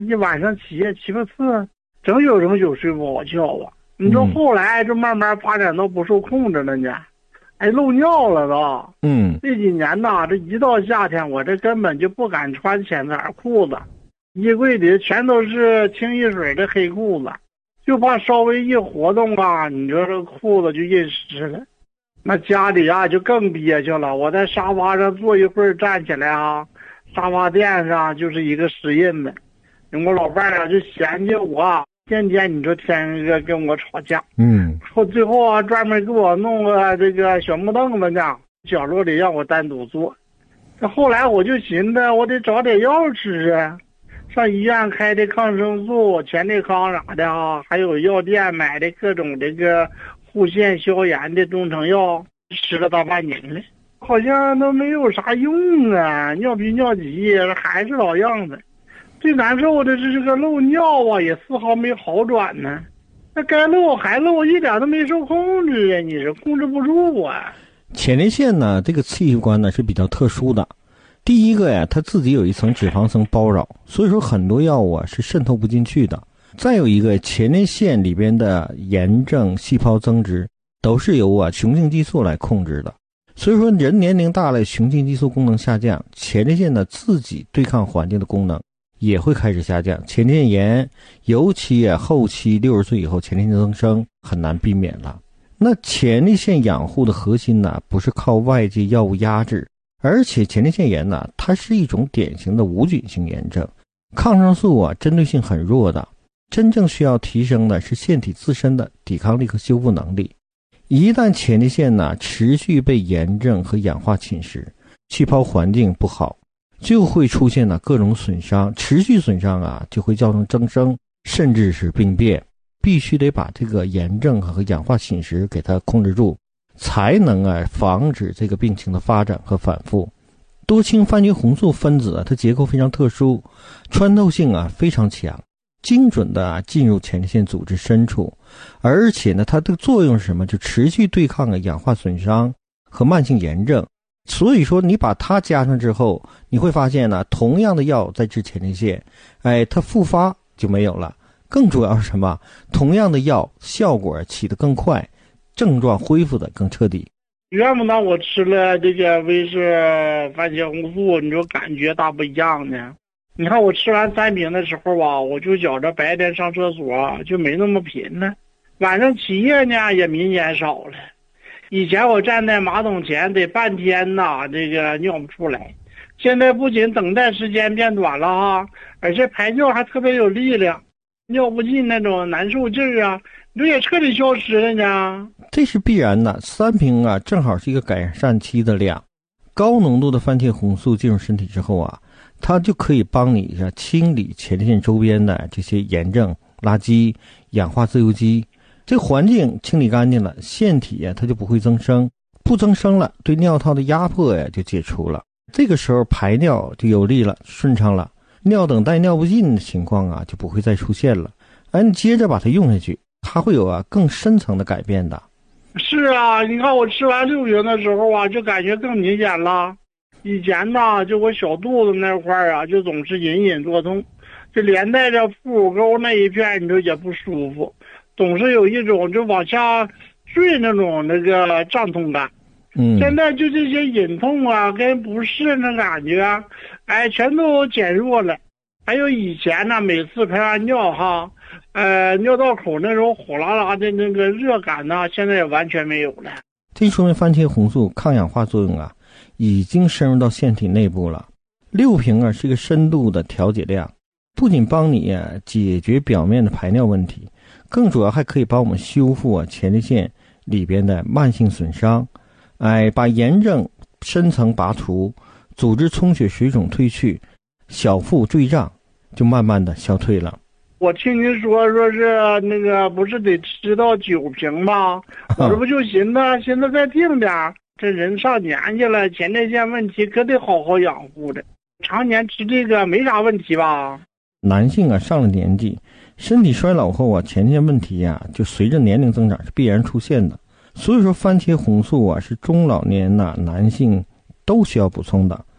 一晚上七八次，整宿睡不好觉啊。你说后来就慢慢发展到不受控制了呢，漏尿了都。这几年呐，这一到夏天，我这根本就不敢穿浅色裤子，衣柜里全都是清一水的黑裤子，就怕稍微一活动啊，你说这裤子就印湿了。那家里啊就更憋屈了，我在沙发上坐一会儿站起来啊，沙发垫上就是一个湿印子。我老伴儿就嫌弃我，天天你说天天跟我吵架。最后啊专门给我弄个这个小木凳子呢，角落里让我单独坐。那后来我就寻思我得找点药吃啊，上医院开的抗生素、前列康啥的啊，还有药店买的各种这个护腺消炎的中成药，吃了大半年了，好像都没有啥用啊，尿频尿急还是老样子。最难受的是这个漏尿啊，也丝毫没好转呢。那该漏还漏，一点都没受控制啊，你是控制不住啊。 前列腺呢，这个器官呢是比较特殊的。第一个呀，它自己有一层脂肪层包绕，所以说很多药物是渗透不进去的。再有一个，前列腺里边的炎症、细胞增殖都是由雄性激素来控制的。所以说人年龄大了，雄性激素功能下降，前列腺呢自己对抗环境的功能也会开始下降。前列腺炎尤其后期60岁以后前列腺增生很难避免了。那前列腺养护的核心呢，不是靠外界药物压制，而且前列腺炎呢，它是一种典型的无菌性炎症，抗生素针对性很弱的，真正需要提升的是腺体自身的抵抗力和修复能力。一旦前列腺呢持续被炎症和氧化侵蚀，气泡环境不好，就会出现各种损伤，持续损伤就会造成增生，甚至是病变。必须得把这个炎症和氧化侵蚀给它控制住，才能防止这个病情的发展和反复。多氢番茄红素分子它结构非常特殊，穿透性非常强，精准的进入前列腺组织深处，而且呢它的作用是什么？就持续对抗氧化损伤和慢性炎症。所以说你把它加上之后，你会发现同样的药在治前列腺，它复发就没有了。更主要是什么？同样的药效果起得更快，症状恢复的更彻底。 原本呢我吃了这个威氏番茄红素，你说感觉大不一样呢。你看我吃完3瓶的时候我就觉着白天上厕所就没那么频了，晚上起夜呢也明显少了。以前我站在马桶前得半天这个尿不出来，现在不仅等待时间变短了而且排尿还特别有力量，尿不尽那种难受劲儿这也彻底消失了呢。 这是必然的，3瓶正好是一个改善期的量。高浓度的番茄红素进入身体之后它就可以帮你清理前列腺周边的这些炎症、垃圾、氧化自由基。这个环境清理干净了，腺体它就不会增生，不增生了，对尿道的压迫就解除了。这个时候排尿就有力了，顺畅了，尿等待尿不尽的情况就不会再出现了。你接着把它用下去，它会有更深层的改变的。 是你看我吃完6瓶的时候就感觉更明显了。以前就我小肚子那块就总是隐隐作痛，就连带着腹股沟那一片你说也不舒服，总是有一种就往下坠那种那个胀痛感。现在就这些隐痛跟不适那感觉全都减弱了。还有以前每次排完尿尿道口那种火辣辣的那个热感现在也完全没有了。 这说明番茄红素抗氧化作用已经深入到腺体内部了。6瓶是一个深度的调节量，不仅帮你解决表面的排尿问题，更主要还可以帮我们修复前列腺里边的慢性损伤，把炎症深层拔除，组织充血水肿退去，小腹坠胀就慢慢的消退了。 我听您说是那个不是得吃到9瓶吗？我这不就寻思再定点，这人上年纪了，前列腺问题可得好好养护的。常年吃这个没啥问题吧？ 男性上了年纪，身体衰老后前列腺问题就随着年龄增长是必然出现的。所以说番茄红素是中老年男性都需要补充的。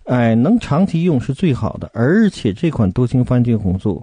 能长期用是最好的。而且这款多氢番茄红素